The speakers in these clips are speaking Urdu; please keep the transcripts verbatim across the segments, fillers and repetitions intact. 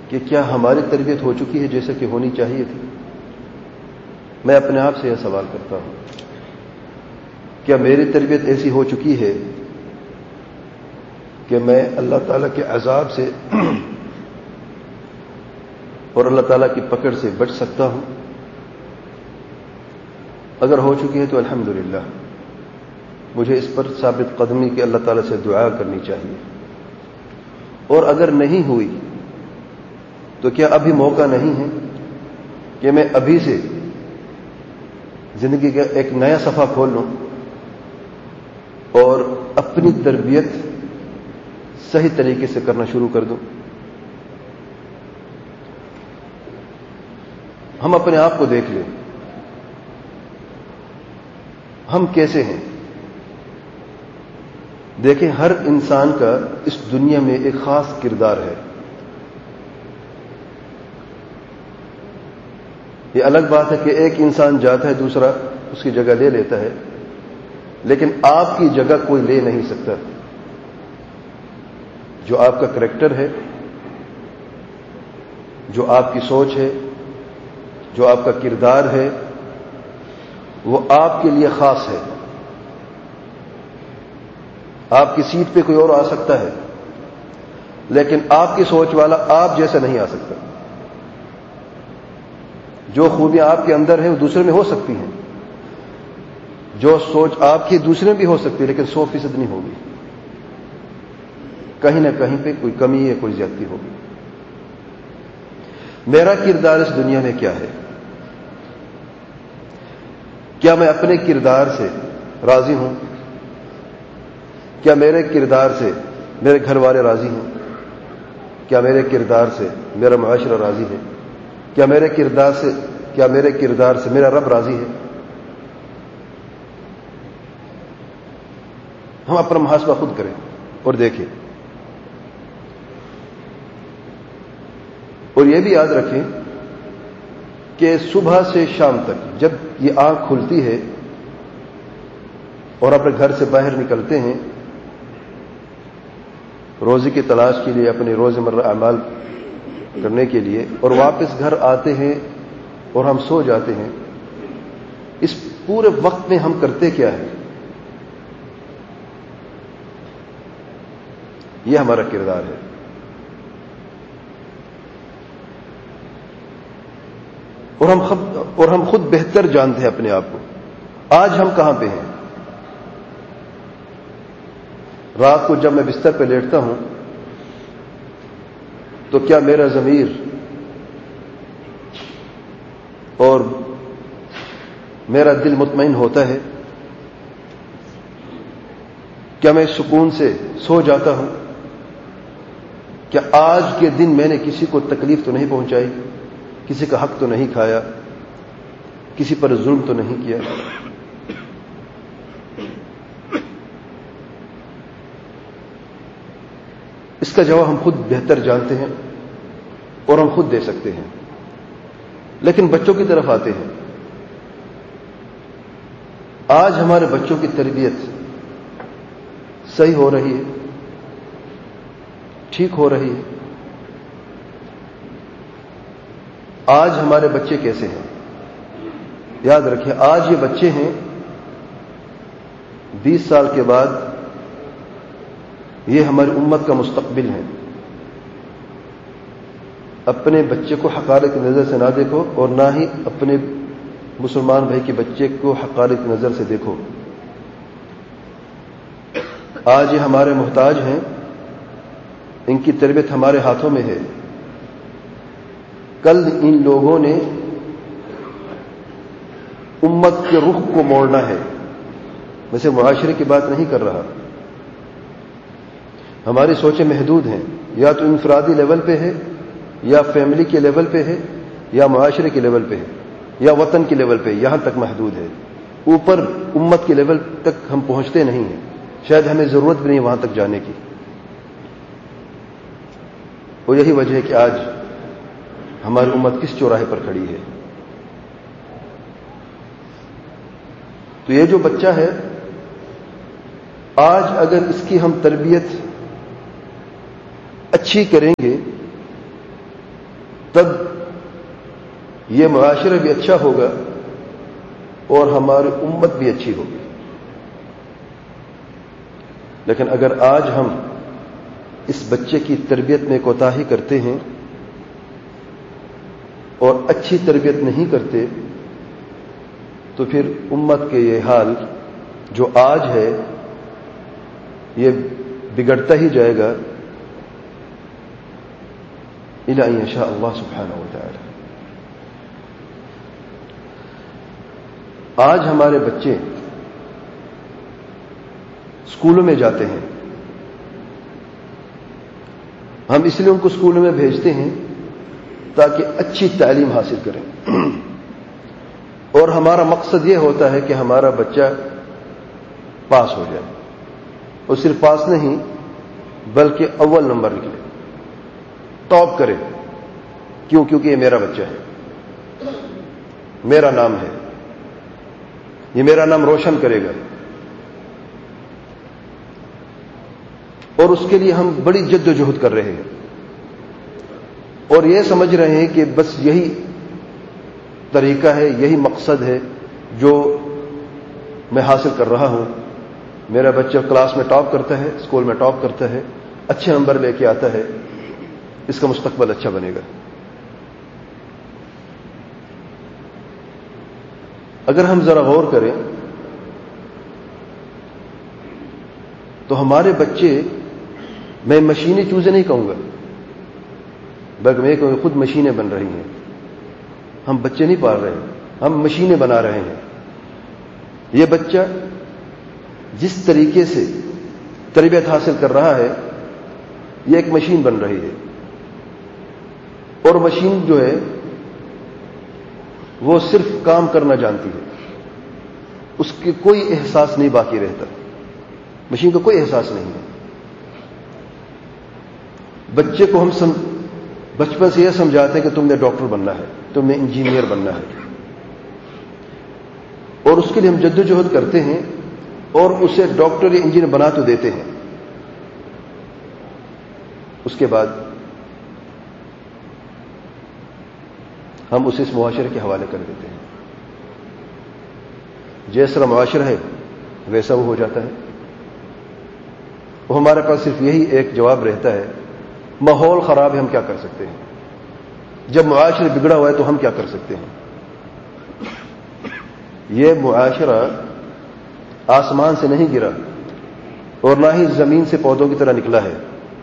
کہ کیا ہماری تربیت ہو چکی ہے جیسے کہ ہونی چاہیے تھی؟ میں اپنے آپ سے یہ سوال کرتا ہوں، کیا میری تربیت ایسی ہو چکی ہے کہ میں اللہ تعالیٰ کے عذاب سے اور اللہ تعالیٰ کی پکڑ سے بچ سکتا ہوں؟ اگر ہو چکی ہے تو الحمدللہ، مجھے اس پر ثابت قدمی کہ اللہ تعالیٰ سے دعا کرنی چاہیے، اور اگر نہیں ہوئی تو کیا ابھی موقع نہیں ہے کہ میں ابھی سے زندگی کا ایک نیا صفحہ کھول لوں اور اپنی تربیت صحیح طریقے سے کرنا شروع کر دوں؟ ہم اپنے آپ کو دیکھ لیں، ہم کیسے ہیں؟ دیکھیں، ہر انسان کا اس دنیا میں ایک خاص کردار ہے۔ یہ الگ بات ہے کہ ایک انسان جاتا ہے، دوسرا اس کی جگہ لے لیتا ہے، لیکن آپ کی جگہ کوئی لے نہیں سکتا۔ جو آپ کا کریکٹر ہے، جو آپ کی سوچ ہے، جو آپ کا کردار ہے، وہ آپ کے لیے خاص ہے۔ آپ کی سیٹ پہ کوئی اور آ سکتا ہے، لیکن آپ کی سوچ والا آپ جیسا نہیں آ سکتا۔ جو خوبیاں آپ کے اندر ہیں وہ دوسرے میں ہو سکتی ہیں، جو سوچ آپ کی دوسرے میں بھی ہو سکتی ہے، لیکن سو فیصد نہیں ہوگی۔ کہیں نہ کہیں پہ کوئی کمی ہے، کوئی زیادتی ہوگی۔ میرا کردار اس دنیا میں کیا ہے؟ کیا میں اپنے کردار سے راضی ہوں؟ کیا میرے کردار سے میرے گھر والے راضی ہیں؟ کیا میرے کردار سے میرا معاشرہ راضی ہے؟ کیا میرے کردار سے کیا میرے کردار سے میرا رب راضی ہے؟ ہم اپنا محاسبہ خود کریں اور دیکھیں، اور یہ بھی یاد رکھیں کہ صبح سے شام تک جب یہ آنکھ کھلتی ہے اور اپنے گھر سے باہر نکلتے ہیں روزی کی تلاش کے لیے، اپنے روزمرہ اعمال کرنے کے لیے، اور واپس گھر آتے ہیں اور ہم سو جاتے ہیں، اس پورے وقت میں ہم کرتے کیا ہے؟ یہ ہمارا کردار ہے۔ اور ہم خود اور ہم خود بہتر جانتے ہیں اپنے آپ کو۔ آج ہم کہاں پہ ہیں؟ رات کو جب میں بستر پہ لیٹتا ہوں تو کیا میرا ضمیر اور میرا دل مطمئن ہوتا ہے؟ کیا میں سکون سے سو جاتا ہوں؟ کیا آج کے دن میں نے کسی کو تکلیف تو نہیں پہنچائی، کسی کا حق تو نہیں کھایا، کسی پر ظلم تو نہیں کیا؟ اس کا جواب ہم خود بہتر جانتے ہیں اور ہم خود دے سکتے ہیں۔ لیکن بچوں کی طرف آتے ہیں۔ آج ہمارے بچوں کی تربیت صحیح ہو رہی ہے، ٹھیک ہو رہی ہے؟ آج ہمارے بچے کیسے ہیں؟ یاد رکھیں، آج یہ بچے ہیں، بیس سال کے بعد یہ ہماری امت کا مستقبل ہے۔ اپنے بچے کو حقارت کی نظر سے نہ دیکھو، اور نہ ہی اپنے مسلمان بھائی کے بچے کو حقارت کی نظر سے دیکھو۔ آج یہ ہمارے محتاج ہیں، ان کی تربیت ہمارے ہاتھوں میں ہے۔ کل ان لوگوں نے امت کے رخ کو موڑنا ہے۔ ویسے معاشرے کی بات نہیں کر رہا، ہماری سوچیں محدود ہیں، یا تو انفرادی لیول پہ ہے، یا فیملی کے لیول پہ ہے، یا معاشرے کے لیول پہ ہے، یا وطن کے لیول پہ، یہاں تک محدود ہے۔ اوپر امت کے لیول تک ہم پہنچتے نہیں ہیں، شاید ہمیں ضرورت بھی نہیں وہاں تک جانے کی۔ اور یہی وجہ ہے کہ آج ہماری امت کس چوراہے پر کھڑی ہے۔ تو یہ جو بچہ ہے، آج اگر اس کی ہم تربیت اچھی کریں گے تب یہ معاشرہ بھی اچھا ہوگا اور ہماری امت بھی اچھی ہوگی. لیکن اگر آج ہم اس بچے کی تربیت میں کوتاہی کرتے ہیں اور اچھی تربیت نہیں کرتے تو پھر امت کے یہ حال جو آج ہے یہ بگڑتا ہی جائے گا الی ان یشاء اللہ سبحانہ وتعالی. آج ہمارے بچے اسکولوں میں جاتے ہیں. ہم اس لیے ان کو اسکولوں میں بھیجتے ہیں تاکہ اچھی تعلیم حاصل کریں، اور ہمارا مقصد یہ ہوتا ہے کہ ہمارا بچہ پاس ہو جائے، اور صرف پاس نہیں بلکہ اول نمبر نکلے، ٹاپ کرے. کیوں؟ کیونکہ یہ میرا بچہ ہے، میرا نام ہے، یہ میرا نام روشن کرے گا. اور اس کے لیے ہم بڑی جد و جہد کر رہے ہیں، اور یہ سمجھ رہے ہیں کہ بس یہی طریقہ ہے، یہی مقصد ہے جو میں حاصل کر رہا ہوں. میرا بچہ کلاس میں ٹاپ کرتا ہے، اسکول میں ٹاپ کرتا ہے، اچھے نمبر لے کے آتا ہے، اس کا مستقبل اچھا بنے گا. اگر ہم ذرا غور کریں تو ہمارے بچے، میں مشینیں چوزیں نہیں کہوں گا بلکہ میں کہوں خود مشینیں بن رہی ہیں. ہم بچے نہیں پال رہے ہیں، ہم مشینیں بنا رہے ہیں. یہ بچہ جس طریقے سے تربیت حاصل کر رہا ہے یہ ایک مشین بن رہی ہے، اور مشین جو ہے وہ صرف کام کرنا جانتی ہے، اس کے کوئی احساس نہیں باقی رہتا. مشین کا کوئی احساس نہیں ہے. بچے کو ہم سم... بچپن سے یہ سمجھاتے ہیں کہ تم نے ڈاکٹر بننا ہے، تم نے انجینئر بننا ہے، اور اس کے لیے ہم جدوجہد کرتے ہیں اور اسے ڈاکٹر یا انجینئر بنا تو دیتے ہیں. اس کے بعد ہم اسے اس معاشرے کے حوالے کر دیتے ہیں. جیسا معاشرہ ہے ویسا وہ ہو جاتا ہے. وہ ہمارے پاس صرف یہی ایک جواب رہتا ہے، ماحول خراب ہے، ہم کیا کر سکتے ہیں؟ جب معاشرہ بگڑا ہوا ہے تو ہم کیا کر سکتے ہیں؟ یہ معاشرہ آسمان سے نہیں گرا اور نہ ہی زمین سے پودوں کی طرح نکلا ہے.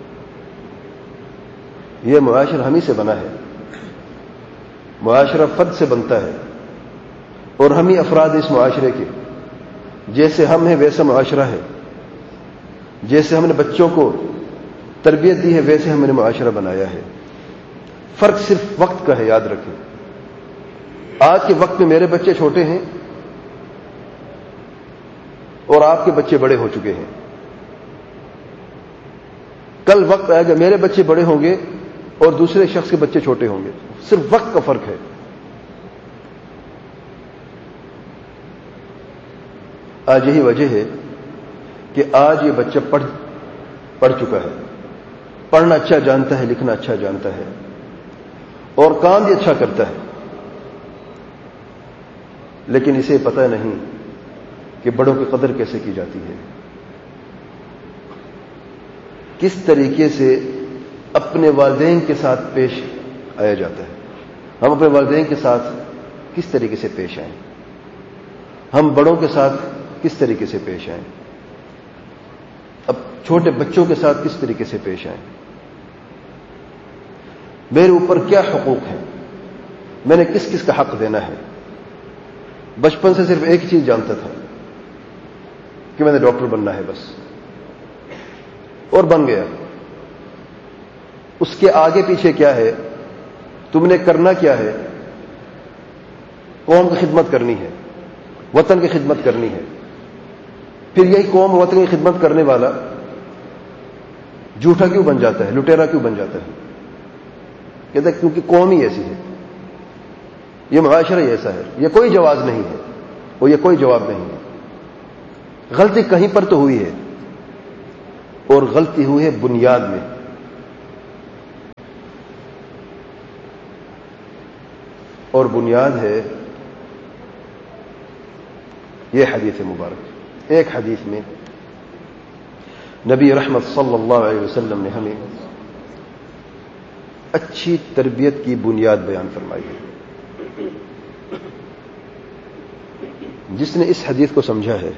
یہ معاشرہ ہم ہی سے بنا ہے. معاشرہ فرد سے بنتا ہے، اور ہم ہی افراد اس معاشرے کے. جیسے ہم ہیں ویسا معاشرہ ہے، جیسے ہم نے بچوں کو تربیت دی ہے ویسے ہم نے معاشرہ بنایا ہے. فرق صرف وقت کا ہے، یاد رکھیں. آج کے وقت میں میرے بچے چھوٹے ہیں اور آپ کے بچے بڑے ہو چکے ہیں. کل وقت آئے گا میرے بچے بڑے ہوں گے اور دوسرے شخص کے بچے چھوٹے ہوں گے. صرف وقت کا فرق ہے. آج یہی وجہ ہے کہ آج یہ بچہ پڑھ پڑھ چکا ہے، پڑھنا اچھا جانتا ہے، لکھنا اچھا جانتا ہے، اور کام بھی اچھا کرتا ہے. لیکن اسے پتہ نہیں کہ بڑوں کی قدر کیسے کی جاتی ہے، کس طریقے سے اپنے والدین کے ساتھ پیش آیا جاتا ہے. ہم اپنے والدین کے ساتھ کس طریقے سے پیش آئیں، ہم بڑوں کے ساتھ کس طریقے سے پیش آئیں، اب چھوٹے بچوں کے ساتھ کس طریقے سے پیش آئیں. میرے اوپر کیا حقوق ہیں، میں نے کس کس کا حق دینا ہے. بچپن سے صرف ایک چیز جانتا تھا کہ میں نے ڈاکٹر بننا ہے بس، اور بن گیا. اس کے آگے پیچھے کیا ہے، تم نے کرنا کیا ہے؟ قوم کی خدمت کرنی ہے، وطن کی خدمت کرنی ہے. پھر یہی قوم وطن کی خدمت کرنے والا جھوٹا کیوں بن جاتا ہے، لٹیرا کیوں بن جاتا ہے؟ کہتا ہے کیونکہ قوم ہی ایسی ہے، یہ معاشرہ ہی ایسا ہے. یہ کوئی جواز نہیں ہے، اور یہ کوئی جواب نہیں ہے. غلطی کہیں پر تو ہوئی ہے، اور غلطی ہوئی ہے بنیاد میں. اور بنیاد ہے یہ حدیث مبارک. ایک حدیث میں نبی رحمت صلی اللہ علیہ وسلم نے ہمیں اچھی تربیت کی بنیاد بیان فرمائی ہے. جس نے اس حدیث کو سمجھا ہے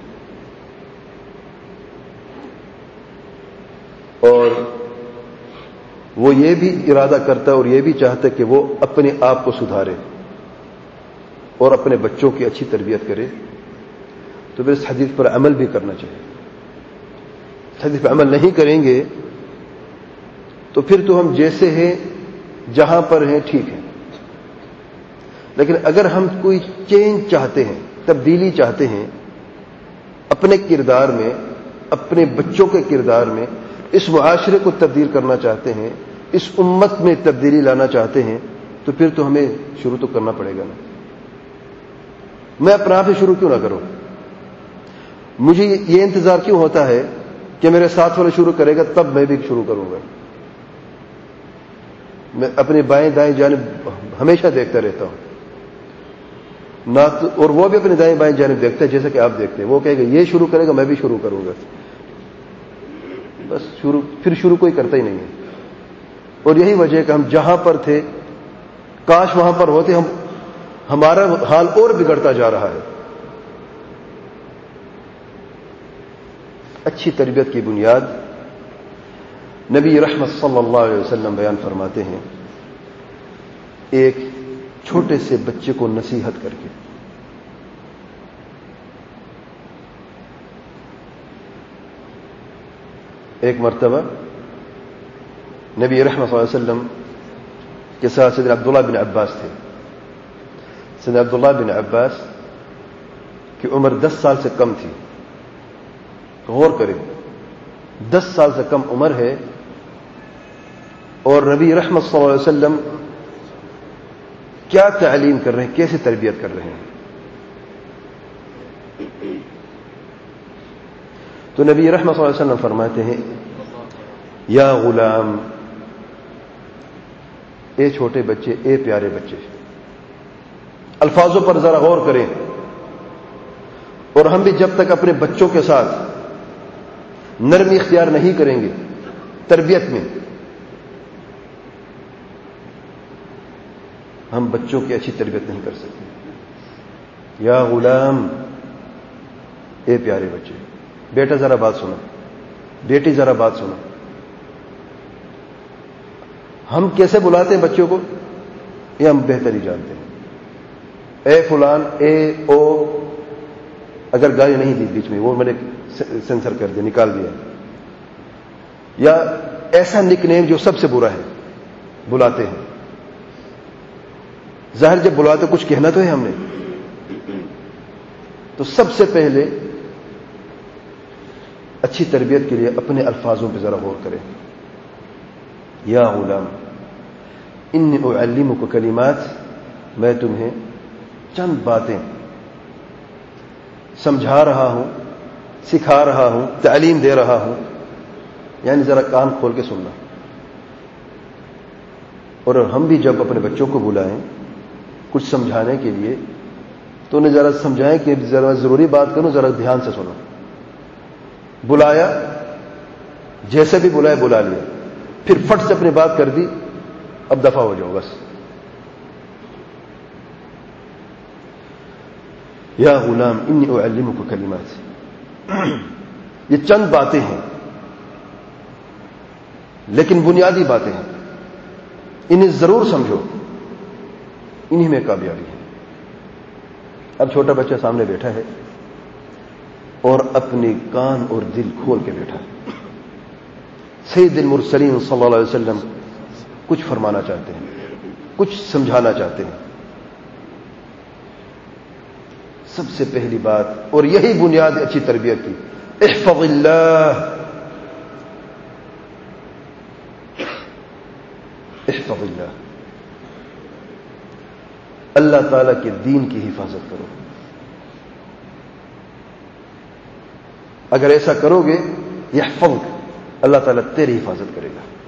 اور وہ یہ بھی ارادہ کرتا ہے اور یہ بھی چاہتا ہے کہ وہ اپنے آپ کو سدھارے اور اپنے بچوں کی اچھی تربیت کرے, تو پھر اس حدیث پر عمل بھی کرنا چاہیے. اس حدیث پر عمل نہیں کریں گے تو پھر تو ہم جیسے ہیں جہاں پر ہیں ٹھیک ہے, لیکن اگر ہم کوئی چینج چاہتے ہیں, تبدیلی چاہتے ہیں اپنے کردار میں, اپنے بچوں کے کردار میں, اس معاشرے کو تبدیل کرنا چاہتے ہیں, اس امت میں تبدیلی لانا چاہتے ہیں, تو پھر تو ہمیں شروع تو کرنا پڑے گا نا. میں اپنے آپ سے شروع کیوں نہ کروں؟ مجھے یہ انتظار کیوں ہوتا ہے کہ میرے ساتھ والا شروع کرے گا تب میں بھی شروع کروں گا؟ میں اپنے بائیں دائیں جانب ہمیشہ دیکھتا رہتا ہوں نہ تو, اور وہ بھی اپنے دائیں بائیں جانب دیکھتا ہے جیسا کہ آپ دیکھتے ہیں. وہ کہے گا یہ شروع کرے گا میں بھی شروع کروں گا, بس شروع پھر شروع کوئی کرتا ہی نہیں ہے. اور یہی وجہ ہے کہ ہم جہاں پر تھے کاش وہاں پر ہوتے, ہم ہمارا حال اور بگڑتا جا رہا ہے. اچھی تربیت کی بنیاد نبی رحمت صلی اللہ علیہ وسلم بیان فرماتے ہیں ایک چھوٹے سے بچے کو نصیحت کر کے. ایک مرتبہ نبی رحمت صلی اللہ علیہ وسلم کے ساتھ سیدنا عبداللہ بن عباس تھے. سیدنا عبداللہ بن عباس کی عمر دس سال سے کم تھی. غور کریں, دس سال سے کم عمر ہے اور نبی رحمت صلی اللہ علیہ وسلم کیا تعلیم کر رہے ہیں, کیسے تربیت کر رہے ہیں. تو نبی رحمت صلی اللہ علیہ وسلم فرماتے ہیں یا غلام, اے چھوٹے بچے, اے پیارے بچے. الفاظوں پر ذرا غور کریں. اور ہم بھی جب تک اپنے بچوں کے ساتھ نرمی اختیار نہیں کریں گے تربیت میں, ہم بچوں کی اچھی تربیت نہیں کر سکتے. یا غلام, اے پیارے بچے. بیٹا ذرا بات سنو, بیٹی ذرا بات سنو. ہم کیسے بلاتے ہیں بچوں کو یہ ہم بہتر ہی جانتے ہیں. اے فلان, اے او, اگر گالی نہیں دی بیچ میں وہ میں نے سینسر کر دیا, نکال دیا. یا ایسا نک نیم جو سب سے برا ہے بلاتے ہیں. ظاہر جب بلاتے کچھ کہنا تو ہے ہم نے, تو سب سے پہلے اچھی تربیت کے لیے اپنے الفاظوں پہ ذرا غور کریں. یا غلام انی اعلمک کلمات, میں تمہیں چند باتیں سمجھا رہا ہوں, سکھا رہا ہوں, تعلیم دے رہا ہوں. یعنی ذرا کان کھول کے سننا. اور ہم بھی جب اپنے بچوں کو بلائیں کچھ سمجھانے کے لیے تو انہیں ذرا سمجھائیں کہ ذرا ضروری بات کروں, ذرا دھیان سے سنو. بلایا, جیسے بھی بلایا بلا لیا, پھر فٹ سے اپنی بات کر دی, اب دفع ہو جاؤ بس. یا غلام انی اعلمک کلمات, یہ چند باتیں ہیں لیکن بنیادی باتیں ہیں, انہیں ضرور سمجھو, انہی میں کامیابی ہے. اب چھوٹا بچہ سامنے بیٹھا ہے اور اپنے کان اور دل کھول کے بیٹھا ہے. سید المرسلین صلی اللہ علیہ وسلم کچھ فرمانا چاہتے ہیں, کچھ سمجھانا چاہتے ہیں. سب سے پہلی بات, اور یہی بنیاد اچھی تربیت کی, احفظ اللہ, احفظ اللہ, اللہ تعالی کے دین کی حفاظت کرو. اگر ایسا کرو گے یحفظک, اللہ تعالیٰ تیری حفاظت کرے گا.